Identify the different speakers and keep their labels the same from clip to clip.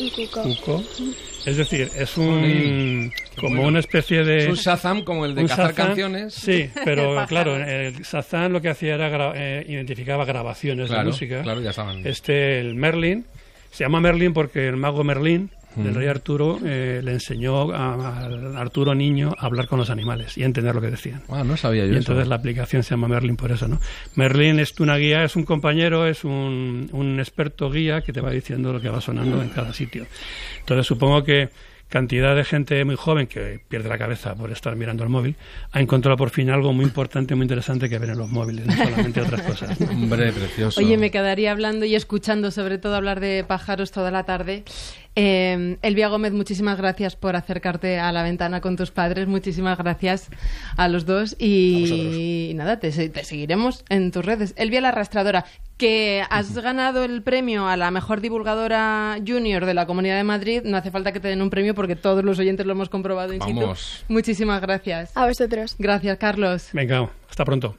Speaker 1: Cuco. Es decir, es como una especie de...
Speaker 2: Es un Shazam como el de cazar canciones.
Speaker 1: Sí, pero claro, el Shazam lo que hacía era identificaba grabaciones de música.
Speaker 2: Claro, ya saben.
Speaker 1: El Merlin, se llama Merlin porque el mago Merlín del rey Arturo le enseñó a Arturo niño a hablar con los animales y a entender lo que decían.
Speaker 2: Ah, no sabía yo
Speaker 1: y
Speaker 2: eso.
Speaker 1: Entonces la aplicación se llama Merlin por eso, ¿no? Merlin es una guía, es un compañero, es un experto guía que te va diciendo lo que va sonando en cada sitio. Entonces supongo que cantidad de gente muy joven que pierde la cabeza por estar mirando el móvil ha encontrado por fin algo muy importante, muy interesante que ver en los móviles, no solamente otras cosas.
Speaker 2: Hombre, precioso.
Speaker 3: Oye, me quedaría hablando y escuchando sobre todo hablar de pájaros toda la tarde. Elvia Gómez, muchísimas gracias por acercarte a la ventana con tus padres, muchísimas gracias a los dos y nada, te seguiremos en tus redes. Elvia la Arrastradora, que has ganado el premio a la mejor divulgadora junior de la Comunidad de Madrid, no hace falta que te den un premio porque todos los oyentes lo hemos comprobado in situ. Muchísimas gracias.
Speaker 4: A vosotros.
Speaker 3: Gracias, Carlos.
Speaker 1: Venga, hasta pronto.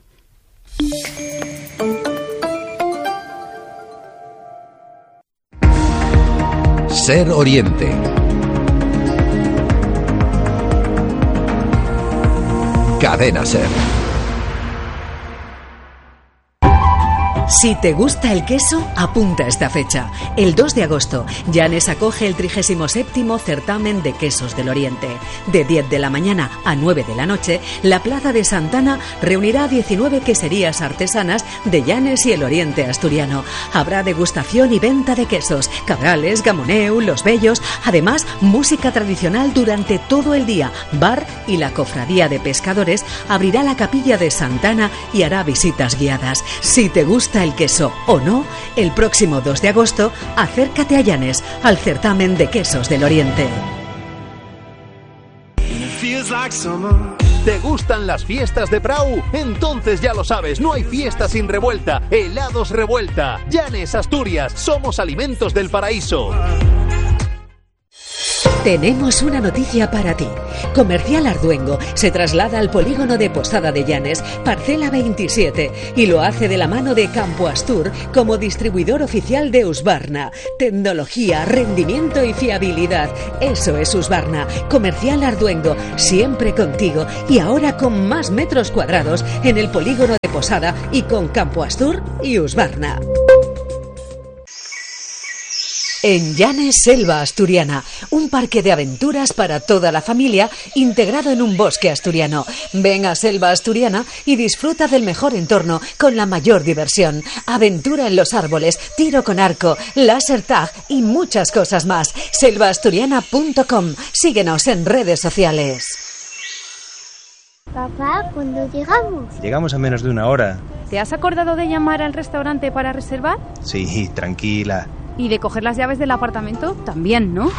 Speaker 5: Ser Oriente. Cadena Ser.
Speaker 6: Si te gusta el queso, apunta esta fecha. El 2 de agosto, Llanes acoge el 37º certamen de quesos del Oriente. De 10 de la mañana a 9 de la noche, la Plaza de Santana reunirá 19 queserías artesanas de Llanes y el Oriente asturiano. Habrá degustación y venta de quesos, cabrales, gamoneu, los bellos, además música tradicional durante todo el día. Bar y la Cofradía de Pescadores abrirá la capilla de Santana y hará visitas guiadas. Si te gusta el queso o no, el próximo 2 de agosto, acércate a Llanes, al certamen de quesos del Oriente.
Speaker 5: ¿Te gustan las fiestas de Prau? Entonces ya lo sabes, no hay fiesta sin Revuelta. Helados Revuelta. Llanes, Asturias, somos alimentos del paraíso.
Speaker 6: Tenemos una noticia para ti. Comercial Arduengo se traslada al polígono de Posada de Llanes, parcela 27, y lo hace de la mano de Campo Astur como distribuidor oficial de Husqvarna. Tecnología, rendimiento y fiabilidad. Eso es Husqvarna. Comercial Arduengo, siempre contigo y ahora con más metros cuadrados en el polígono de Posada y con Campo Astur y Husqvarna. En Llanes, Selva Asturiana, un parque de aventuras para toda la familia integrado en un bosque asturiano. Ven a Selva Asturiana y disfruta del mejor entorno con la mayor diversión. Aventura en los árboles, tiro con arco, láser tag y muchas cosas más. selvaasturiana.com. Síguenos en redes sociales.
Speaker 4: Papá, ¿cuándo llegamos?
Speaker 7: Llegamos en menos de una hora.
Speaker 8: ¿Te has acordado de llamar al restaurante para reservar?
Speaker 7: Sí, tranquila.
Speaker 8: ¿Y de coger las llaves del apartamento? También, ¿no?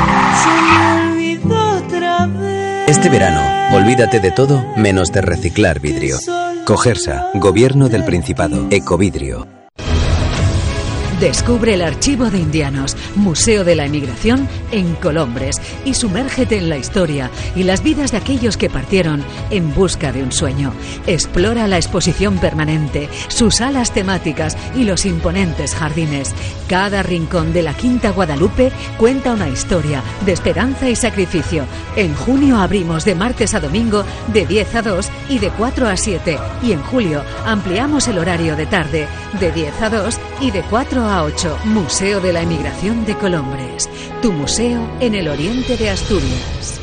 Speaker 9: Este verano, olvídate de todo menos de reciclar vidrio. Cogersa, Gobierno del Principado, Ecovidrio.
Speaker 6: Descubre el Archivo de Indianos, Museo de la Emigración en Colombres, y sumérgete en la historia y las vidas de aquellos que partieron en busca de un sueño. Explora la exposición permanente, sus salas temáticas y los imponentes jardines. Cada rincón de la Quinta Guadalupe cuenta una historia de esperanza y sacrificio. En junio abrimos de martes a domingo de 10 a 2 y de 4 a 7. Y en julio ampliamos el horario de tarde de 10 a 2 y de 4 a 8. Museo de la Emigración de Colombres. Tu museo en el oriente de Asturias.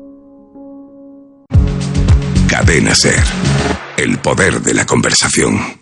Speaker 10: Cadena Ser. El poder de la conversación.